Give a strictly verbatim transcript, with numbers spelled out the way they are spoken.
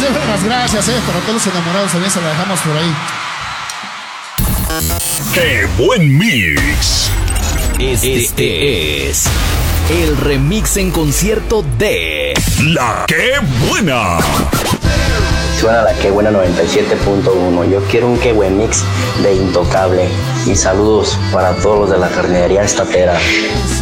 Muchas gracias, eh. Para todos los enamorados también se la dejamos por ahí. ¡Qué buen mix! Este, este es el remix en concierto de La Qué Buena. Suena la Qué Buena noventa y siete punto uno. Yo quiero un Qué Buen Mix de Intocable. Y saludos para todos los de la carnicería estatera.